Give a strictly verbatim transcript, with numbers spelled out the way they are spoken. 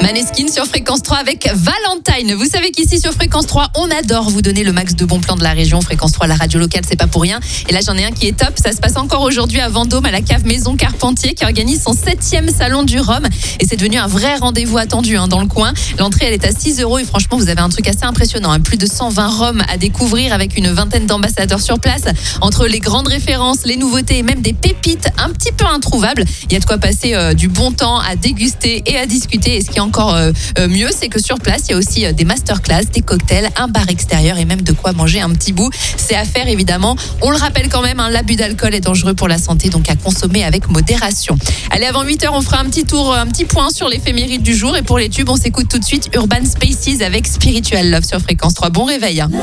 Maneskin sur Fréquence trois avec Valentine. Vous savez qu'ici sur Fréquence trois, on adore vous donner le max de bons plans de la région. Fréquence trois, la radio locale, c'est pas pour rien. Et là, j'en ai un qui est top. Ça se passe encore aujourd'hui à Vendôme, à la cave Maison Carpentier, qui organise son septième salon du rhum. Et c'est devenu un vrai rendez-vous attendu hein, dans le coin. L'entrée, elle est à six euros. Et franchement, vous avez un truc assez impressionnant. Hein. Plus de cent vingt rhums à découvrir avec une vingtaine d'ambassadeurs sur place. Entre les grandes références, les nouveautés et même des pépites un petit peu introuvables. Il y a de quoi passer euh, du bon temps à déguster et à discuter. Et ce qui est encore euh, euh, mieux, c'est que sur place, il y a aussi euh, des masterclass, des cocktails, un bar extérieur et même de quoi manger un petit bout. C'est à faire évidemment. On le rappelle quand même, hein, l'abus d'alcool est dangereux pour la santé, donc à consommer avec modération. Allez, avant huit heures, on fera un petit tour, un petit point sur l'éphéméride du jour. Et pour les tubes, on s'écoute tout de suite Urban Spaces avec Spiritual Love sur Fréquence trois. Bon réveil. Hein.